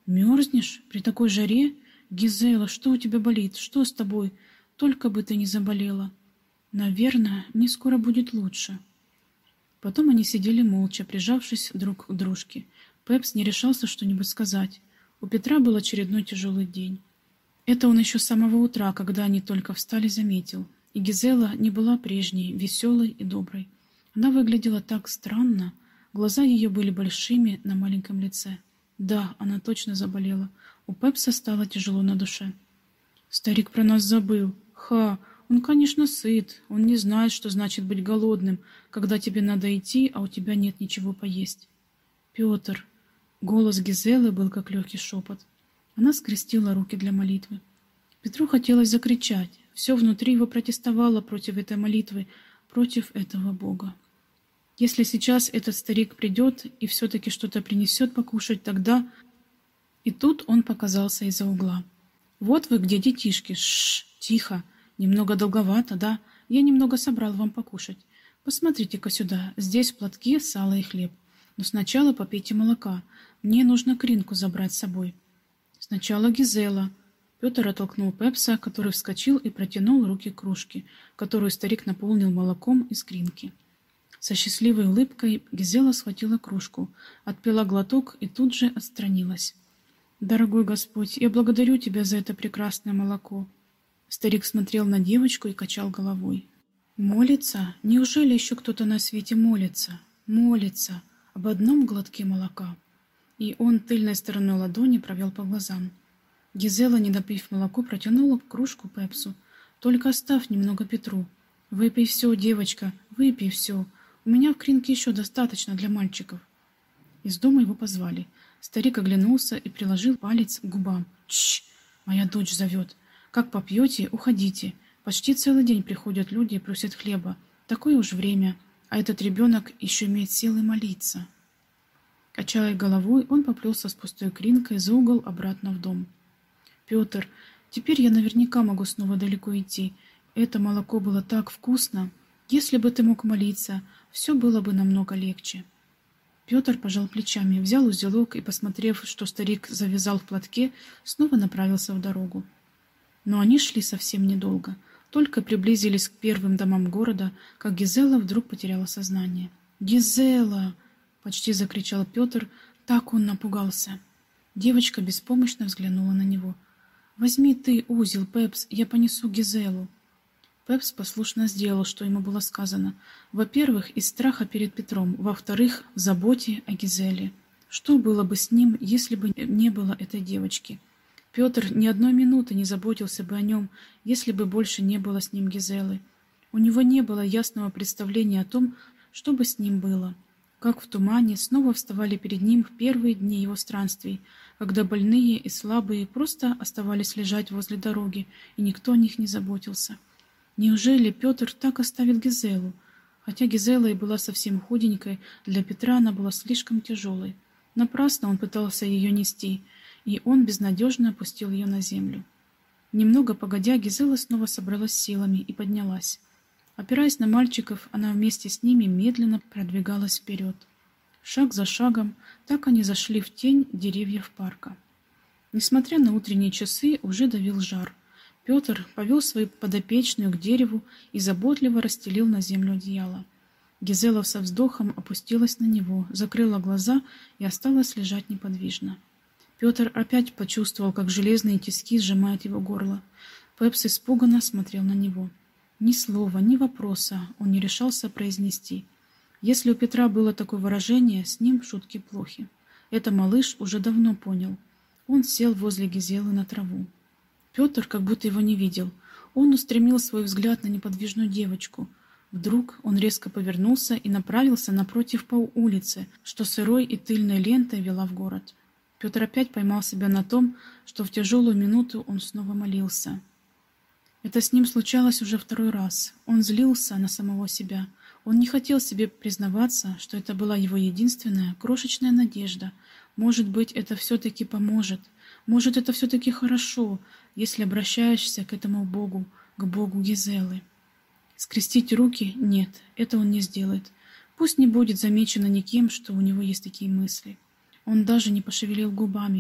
«Мерзнешь? При такой жаре? Гизела, что у тебя болит? Что с тобой? Только бы ты не заболела. Наверное, мне скоро будет лучше». Потом они сидели молча, прижавшись друг к дружке. Пепс не решался что-нибудь сказать. У Петра был очередной тяжелый день. Это он еще с самого утра, когда они только встали, заметил. И Гизела не была прежней, веселой и доброй. Она выглядела так странно. Глаза ее были большими на маленьком лице. Да, она точно заболела. У Пепса стало тяжело на душе. «Старик про нас забыл. Ха! Он, конечно, сыт. Он не знает, что значит быть голодным, когда тебе надо идти, а у тебя нет ничего поесть». «Петр!» Голос Гизелы был как легкий шепот. Она скрестила руки для молитвы. Петру хотелось закричать. Все внутри его протестовало против этой молитвы, против этого Бога. Если сейчас этот старик придет и все-таки что-то принесет покушать, тогда... И тут он показался из-за угла. «Вот вы где, детишки! Шш, тихо! Немного долговато, да? Я немного собрал вам покушать. Посмотрите-ка сюда, здесь в платке сало и хлеб. Но сначала попейте молока. Мне нужно кринку забрать с собой». Сначала Гизела. Петр оттолкнул Пепса, который вскочил и протянул руки к кружке, которую старик наполнил молоком из кринки. Со счастливой улыбкой Гизела схватила кружку, отпила глоток и тут же отстранилась. «Дорогой Господь, я благодарю Тебя за это прекрасное молоко». Старик смотрел на девочку и качал головой. «Молится? Неужели еще кто-то на свете молится? Молится об одном глотке молока». И он тыльной стороной ладони провел по глазам. Гизела, не допив молоко, протянула кружку Пепсу. «Только оставь немного Петру. Выпей все, девочка, выпей все. У меня в кринке еще достаточно для мальчиков». Из дома его позвали. Старик оглянулся и приложил палец к губам. «Тш! Моя дочь зовет. Как попьете, уходите. Почти целый день приходят люди и просят хлеба. Такое уж время, а этот ребенок еще имеет силы молиться». Качая головой, он поплелся с пустой кринкой за угол обратно в дом. «Петр, теперь я наверняка могу снова далеко идти. Это молоко было так вкусно. Если бы ты мог молиться, все было бы намного легче». Петр пожал плечами, взял узелок и, посмотрев, что старик завязал в платке, снова направился в дорогу. Но они шли совсем недолго. Только приблизились к первым домам города, как Гизела вдруг потеряла сознание. «Гизела!» — почти закричал Петр, так он напугался. Девочка беспомощно взглянула на него. «Возьми ты узел, Пепс, я понесу Гизелу». Пепс послушно сделал, что ему было сказано. Во-первых, из страха перед Петром, во-вторых, в заботе о Гизеле. Что было бы с ним, если бы не было этой девочки? Петр ни одной минуты не заботился бы о нем, если бы больше не было с ним Гизелы. У него не было ясного представления о том, что бы с ним было. Как в тумане снова вставали перед ним в первые дни его странствий, когда больные и слабые просто оставались лежать возле дороги, и никто о них не заботился. Неужели Петр так оставит Гизелу? Хотя Гизела и была совсем худенькой, для Петра она была слишком тяжелой. Напрасно он пытался ее нести, и он безнадежно опустил ее на землю. Немного погодя, Гизела снова собралась силами и поднялась. Опираясь на мальчиков, она вместе с ними медленно продвигалась вперед. Шаг за шагом, так они зашли в тень деревьев парка. Несмотря на утренние часы, уже давил жар. Петр повел свою подопечную к дереву и заботливо расстелил на землю одеяло. Гизела со вздохом опустилась на него, закрыла глаза и осталась лежать неподвижно. Петр опять почувствовал, как железные тиски сжимают его горло. Пепс испуганно смотрел на него. Ни слова, ни вопроса он не решался произнести. Если у Петра было такое выражение, с ним шутки плохи. Это малыш уже давно понял. Он сел возле Гизелы на траву. Петр как будто его не видел. Он устремил свой взгляд на неподвижную девочку. Вдруг он резко повернулся и направился напротив по улице, что сырой и тыльной лентой вела в город. Петр опять поймал себя на том, что в тяжелую минуту он снова молился. Это с ним случалось уже второй раз. Он злился на самого себя. Он не хотел себе признаваться, что это была его единственная крошечная надежда. Может быть, это все-таки поможет. Может, это все-таки хорошо, если обращаешься к этому Богу, к Богу Гизелы. Скрестить руки? Нет, это он не сделает. Пусть не будет замечено никем, что у него есть такие мысли. Он даже не пошевелил губами.